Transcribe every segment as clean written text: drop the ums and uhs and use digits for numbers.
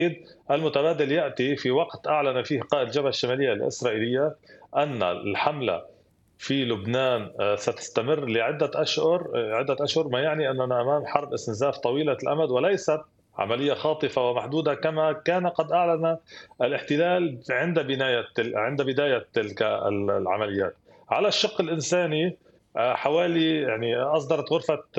المتبادل يأتي في وقت أعلن فيه قائد الجبهة الشمالية الإسرائيلية أن الحملة في لبنان ستستمر لعدة أشهر، عدة أشهر، ما يعني أننا أمام حرب استنزاف طويلة الأمد وليست عملية خاطفة ومحدودة كما كان قد أعلن الاحتلال عند بداية تلك العمليات. على الشق الإنساني حوالي يعني أصدرت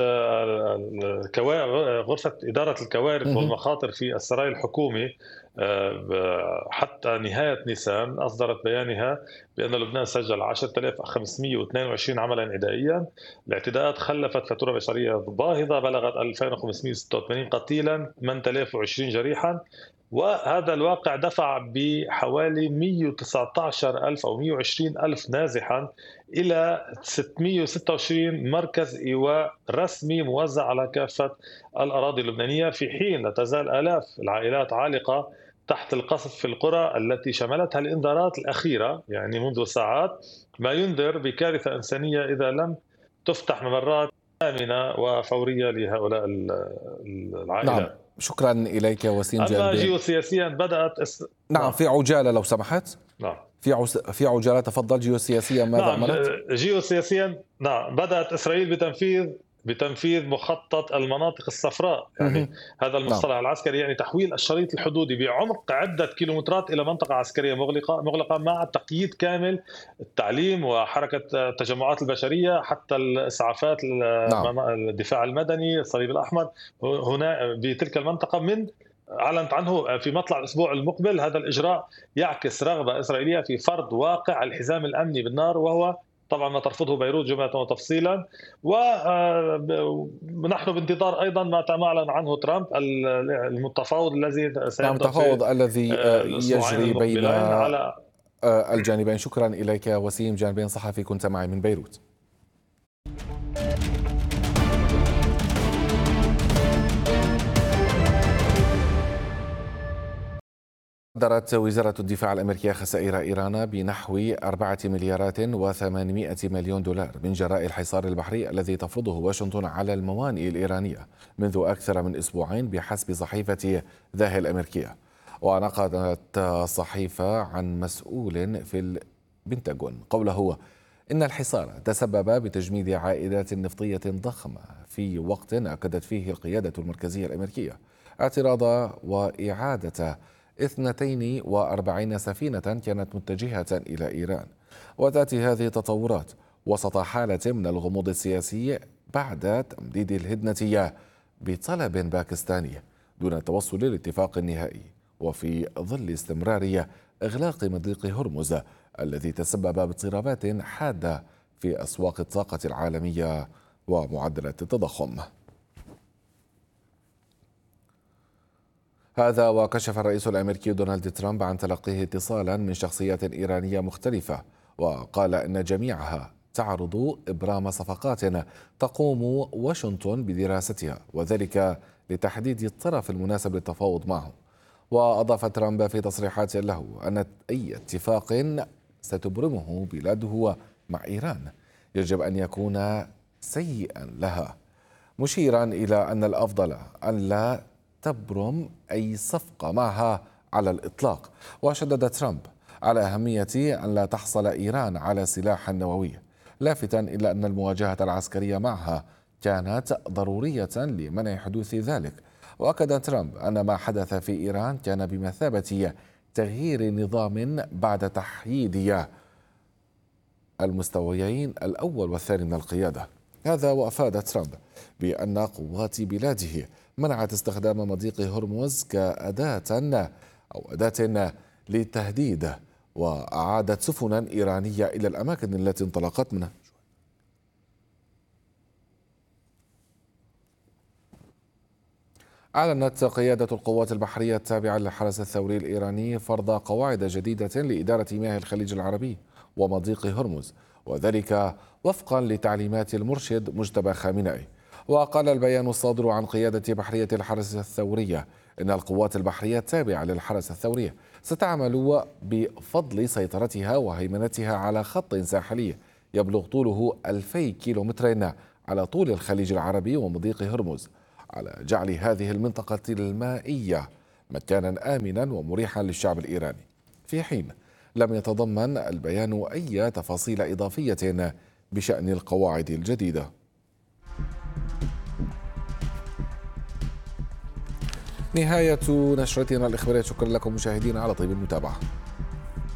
غرفة إدارة الكوارث مهم. والمخاطر في السراي الحكومي حتى نهاية نيسان أصدرت بيانها بأن لبنان سجل 10,522 عملا عدائيا. الاعتداءات خلفت فاتورة بشرية باهظة بلغت 2,586 قتيلا، 8,020 جريحا، وهذا الواقع دفع بحوالي 119,000 أو 120,000 نازحا إلى 626 مركز إيواء رسمي موزع على كافة الأراضي اللبنانية، في حين لا تزال آلاف العائلات عالقة تحت القصف في القرى التي شملتها الإنذارات الأخيرة يعني منذ ساعات، ما ينذر بكارثة إنسانية إذا لم تفتح ممرات آمنة وفورية لهؤلاء نعم، العائلات. شكرا إليك وسيم أما جانبين. جيوسياسيا بدأت نعم، نعم. في عجالة لو سمحت. نعم. في عجالة، تفضل. جيوسياسيا ماذا نعم، عملت؟ جيوسياسيا نعم بدأت إسرائيل بتنفيذ مخطط المناطق الصفراء، يعني مهم. هذا نعم. المصطلح العسكري يعني تحويل الشريط الحدودي بعمق عدة كيلومترات إلى منطقة عسكرية مغلقة مع تقييد كامل التعليم وحركة التجمعات البشرية حتى الإسعافات، نعم. الدفاع المدني، الصليب الأحمر هنا بتلك المنطقة. أعلنت عنه في مطلع الأسبوع المقبل. هذا الإجراء يعكس رغبة إسرائيلية في فرض واقع الحزام الأمني بالنار، وهو طبعا ما ترفضه بيروت جملة وتفصيلا. ونحن بانتظار أيضا ما أعلن عنه ترامب، التفاوض الذي نعم، سيبدأ في التفاوض الذي الأسبوعين يجري بين المقبلين على الجانبين. شكرا إليك وسيم جانبين، صحفي كنت معي من بيروت. قدرت وزارة الدفاع الأمريكية خسائر إيران بنحو 4,800,000,000 دولار من جراء الحصار البحري الذي تفرضه واشنطن على الموانئ الإيرانية منذ أكثر من أسبوعين بحسب صحيفة ذاهي الأمريكية. ونقلت الصحيفة عن مسؤول في البنتاغون قوله إن الحصار تسبب بتجميد عائدات نفطية ضخمة في وقت أكدت فيه القيادة المركزية الأمريكية اعتراض وإعادة 42 سفينة كانت متجهة إلى إيران. وتأتي هذه التطورات وسط حالة من الغموض السياسي بعد تمديد الهدنة بطلب باكستاني دون التوصل لاتفاق نهائي، وفي ظل استمرار إغلاق مضيق هرمز الذي تسبب باضطرابات حادة في أسواق الطاقة العالمية ومعدلات التضخم. هذا وكشف الرئيس الأمريكي دونالد ترامب عن تلقيه اتصالا من شخصيات إيرانية مختلفة، وقال إن جميعها تعرض إبرام صفقات تقوم واشنطن بدراستها، وذلك لتحديد الطرف المناسب للتفاوض معه. وأضاف ترامب في تصريحات له أن أي اتفاق ستبرمه بلاده مع إيران يجب أن يكون سيئا لها، مشيرا إلى أن الأفضل أن لا تبرم أي صفقة معها على الإطلاق. وشدد ترامب على أهمية أن لا تحصل إيران على سلاح نووي، لافتا إلى أن المواجهة العسكرية معها كانت ضرورية لمنع حدوث ذلك. وأكد ترامب أن ما حدث في إيران كان بمثابة تغيير نظام بعد تحييد المستويين الأول والثاني من القيادة. هذا وأفاد ترامب بأن قوات بلاده منعت استخدام مضيق هرمز كأداة للتهديد، وأعادت سفنا إيرانية إلى الأماكن التي انطلقت منها. أعلنت قيادة القوات البحرية التابعة للحرس الثوري الإيراني فرض قواعد جديدة لإدارة مياه الخليج العربي ومضيق هرمز، وذلك وفقا لتعليمات المرشد مجتبى خامنئي. وقال البيان الصادر عن قيادة بحرية الحرس الثورية إن القوات البحرية التابعة للحرس الثوري ستعمل بفضل سيطرتها وهيمنتها على خط ساحلي يبلغ طوله 2000 كيلومتر على طول الخليج العربي ومضيق هرمز، على جعل هذه المنطقة المائية مكانا آمنا ومريحا للشعب الإيراني، في حين لم يتضمن البيان أي تفاصيل إضافية بشأن القواعد الجديدة. نهاية نشرتنا الإخبارية، شكرا لكم مشاهدينا على طيب المتابعة.